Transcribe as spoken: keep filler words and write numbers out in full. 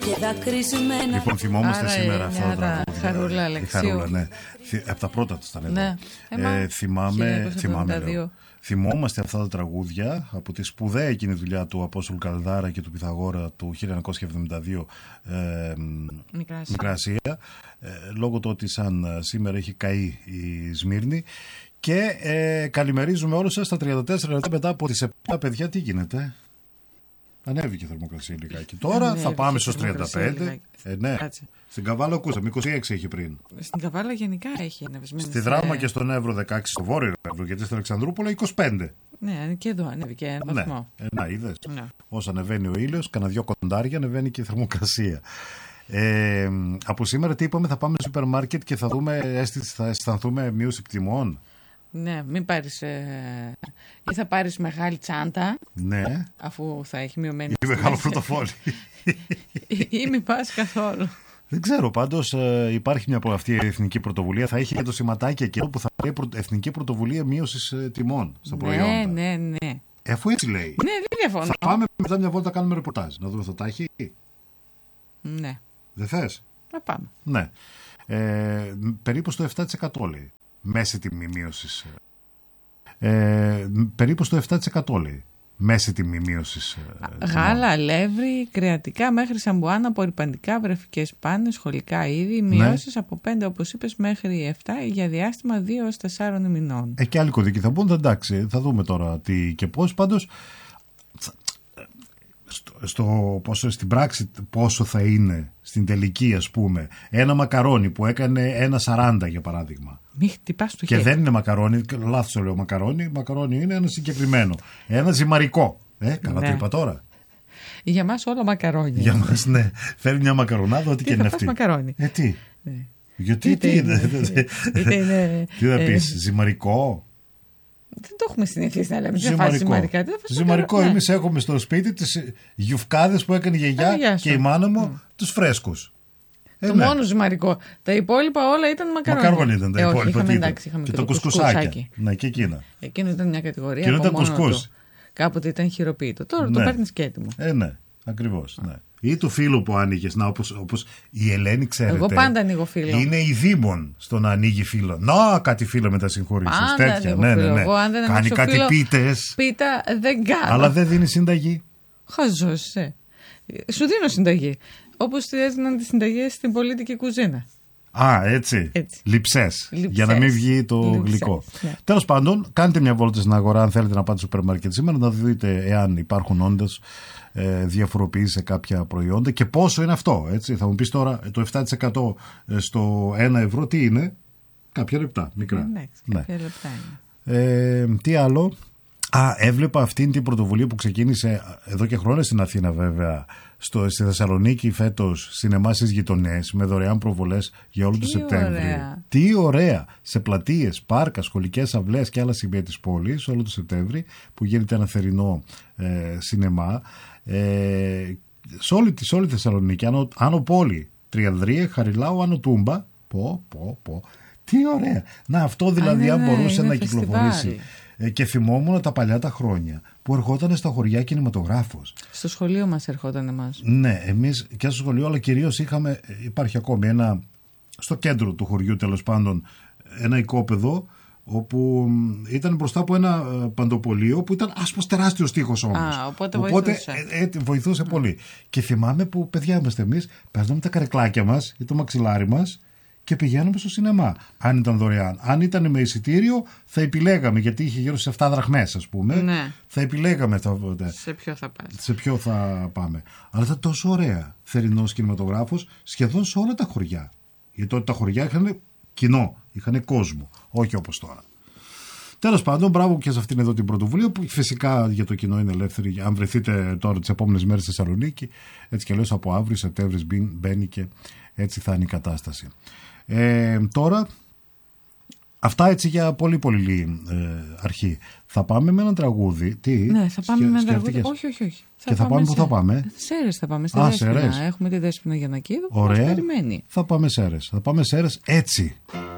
και δακρυσμένα. Λοιπόν, θυμόμαστε Άρα σήμερα η αυτό το νεάρα τραγούδι. Χαρούλα Η Αλεξίου. Χαρούλα, ναι. Από τα πρώτα του ήταν εδώ. Ναι. Ε, θυμάμαι, θυμάμαι δύο. λέω. Θυμόμαστε αυτά τα τραγούδια από τη σπουδαία εκείνη δουλειά του Απόστολου Καλδάρα και του Πυθαγόρα του χίλια εννιακόσια εβδομήντα δύο, ε, Μικρά Ασία, ε, λόγω του ότι σαν σήμερα έχει καεί η Σμύρνη. Και ε, καλημερίζουμε όλους σας στα τριάντα τέσσερα λεπτά μετά από τις επτά. Παιδιά, τι γίνεται? Ανέβηκε η θερμοκρασία λιγάκι. Τώρα Ανέβηκε θα πάμε στους τριάντα πέντε. Ε, ναι. Στην Καβάλα ακούσαμε, είκοσι έξι έχει πριν. Στην Καβάλα γενικά έχει ανεβασμένη. Στη Δράμα και στον Εύρο δεκαέξι, στο Βόρειο Εύρο, γιατί στην Αλεξανδρούπολη είκοσι πέντε. Ναι, και εδώ ανέβηκε ένα βαθμό. Ναι, ε, να είδες. Ναι. Όσο ανεβαίνει ο ήλιος, κανένα δυο κοντάρια ανεβαίνει και η θερμοκρασία. Ε, από σήμερα τι είπαμε, θα πάμε στο σούπερ μάρκετ και θα δούμε, θα αισθανθούμε μείωση τιμών. Ναι, μην πάρεις ε, ή θα πάρεις μεγάλη τσάντα. Ναι. Αφού θα έχει μειωμένη. Ή μεγάλο πορτοφόλι. Ή μην πας καθόλου. Δεν ξέρω, πάντως ε, υπάρχει μια από αυτή η εθνική πρωτοβουλία. Θα έχει και το σηματάκι εκείνο που θα λέει Εθνική Πρωτοβουλία Μείωσης ε, Τιμών στα ναι, προϊόντα. Ναι, ναι, ναι. Αφού έτσι λέει. Ναι, δεν διαφωνώ. Θα πάμε μετά μια βόλτα, κάνουμε ρεπορτάζ. Να δούμε, θα τα έχει. Ναι. Δεν θες? Να πάμε. Ναι. Ε, περίπου στο επτά τοις εκατό λέει. Μέση τιμή μείωσης. Ε, περίπου στο επτά τοις εκατό λέει. Μέση τιμή μείωσης. Γάλα, αλεύρι, κρεατικά μέχρι σαμπουάνα, απορριπαντικά, βρεφικές πάνες, σχολικά είδη, μειώσεις ναι. από πέντε όπως είπες μέχρι επτά για διάστημα δύο έως τεσσάρων μηνών. Ε, και άλλοι κωδικοί θα μπουν, εντάξει, θα δούμε τώρα τι και πώς. Πάντως στο, στο, πόσο, στην πράξη πόσο θα είναι στην τελική, ας πούμε, ένα μακαρόνι που έκανε ένα σαράντα για παράδειγμα. Μη χτυπάς το και χέρι. Δεν είναι μακαρόνι, λάθος το λέω μακαρόνι, μακαρόνι είναι ένα συγκεκριμένο, ένα ζυμαρικό. Ε, καλά ναι. Το είπα τώρα. Για μας όλα μακαρόνια. Για μας, ναι. Θέλει μια μακαρονάδα, ό,τι και είναι αυτή. Μακαρόνι. Ε, τι. Ναι. Γιατί, τι είναι. Τι θα πεις, ζυμαρικό. Δεν το έχουμε συνηθίσει να λέμε. Ζυμαρικό. Ζυμαρικό. Εμείς έχουμε στο σπίτι τις γιουφκάδες που έκανε η γιαγιά και η μάνα μου, mm. τους φρέσκους. Το ε, ναι. μόνο ζυμαρικό. Τα υπόλοιπα όλα ήταν μακαρόνια. Μακαρόνια ήταν τα ε, υπόλοιπα. Όχι, είχαμε, εντάξει, είχαμε και, και το, το κουσκουσάκι. Ναι, και εκείνα. Εκείνο ήταν μια κατηγορία. Εκείνο ήταν κουσκούς. Κάποτε ήταν χειροποίητο. Τώρα ναι. το παίρνεις και έτοιμο. Ε, ναι, ακριβώς. Ναι. Ή του φίλου που άνοιγες. Να, όπως, όπως η Ελένη, ξέρετε. Εγώ πάντα ανοίγω φίλο. Είναι η δίμον στο να ανοίγει φίλο. Να, κάτι φίλο με τα συγχωρήσεις. Τέτοια. Ναι, ναι, ναι. Εγώ, αν δεν κάνει κάτι φίλο, πίτες. Πίτα δεν κάνω. Αλλά δεν δίνει συνταγή. Χαζός, ε. Σου δίνω συνταγή. Όπως τη έδιναν τις συνταγές στην πολιτική κουζίνα. Α, έτσι. έτσι. Λιψές. Για να μην βγει το Λιψές, γλυκό. Ναι. Τέλος πάντων, κάντε μια βόλτα στην αγορά αν θέλετε να πάτε στο σούπερ μάρκετ σήμερα, να δείτε εάν υπάρχουν όντως ε, διαφοροποιήσεις σε κάποια προϊόντα και πόσο είναι αυτό. Έτσι. Θα μου πεις τώρα το επτά τοις εκατό στο ένα ευρώ τι είναι? Κάποια λεπτά, μικρά. Ναι, ναι. κάποια λεπτά είναι. Ε, τι άλλο? Α, έβλεπα αυτήν την πρωτοβουλία που ξεκίνησε εδώ και χρόνια στην Αθήνα βέβαια, στο, στη Θεσσαλονίκη φέτος, σινεμά στις γειτονιές με δωρεάν προβολές για όλο το Σεπτέμβριο. Τι ωραία! Σε πλατείες, πάρκα, σχολικές αυλές και άλλα σημεία της πόλης όλο το Σεπτέμβριο που γίνεται ένα θερινό ε, σινεμά ε, σε όλη τη όλη Θεσσαλονίκη, Άνω, Άνω Πόλη, Τριανδρία, Χαριλάου, Άνω Τούμπα. Πω, πω, πω. Τι ωραία! Να, αυτό δηλαδή, αν μπορούσε να κυκλοφορήσει. Και θυμόμουν τα παλιά τα χρόνια που ερχόταν στα χωριά κινηματογράφος. Στο σχολείο μας ερχόταν εμάς. Ναι, εμείς και στο σχολείο, αλλά κυρίως είχαμε, υπάρχει ακόμη ένα, στο κέντρο του χωριού τέλος πάντων, ένα οικόπεδο όπου ήταν μπροστά από ένα παντοπολείο που ήταν άσπρος τεράστιος τείχος όμως. Α, οπότε, οπότε βοηθούσε, ε, ε, βοηθούσε mm. πολύ. Και θυμάμαι που παιδιά είμαστε εμείς, παίζαμε τα καρεκλάκια μας ή το μαξιλάρι μας και πηγαίνουμε στο σινεμά, αν ήταν δωρεάν. Αν ήταν με εισιτήριο, θα επιλέγαμε, γιατί είχε γύρω σε επτά δραχμές, ας πούμε. Ναι. Θα επιλέγαμε. Θα, σε ποιο θα πας. Σε ποιο θα πάμε. Αλλά ήταν τόσο ωραία. Θερινός κινηματογράφος σχεδόν σε όλα τα χωριά. Γιατί τότε τα χωριά είχαν κοινό, είχαν κόσμο. Όχι όπως τώρα. Τέλος πάντων, μπράβο και σε αυτήν εδώ την πρωτοβουλία που φυσικά για το κοινό είναι ελεύθερη. Αν βρεθείτε τώρα τις επόμενες μέρες στη Θεσσαλονίκη, έτσι κι αλλιώς από αύριο, Σεπτέμβρης μπαίνει και έτσι θα είναι η κατάσταση. Ε, τώρα, αυτά έτσι για πολύ πολύ ε, αρχή. Θα πάμε με ένα τραγούδι. Τι, ναι, θα πάμε με ένα τραγούδι. Όχι, όχι, όχι. Και θα, θα πάμε, πάμε πού θα πάμε? Σέρες θα πάμε. Στη Δέσποινα. Έχουμε τη Δέσποινα Γιαννακίδου που μας περιμένει. Θα πάμε Σέρες. Θα πάμε Σέρες έτσι.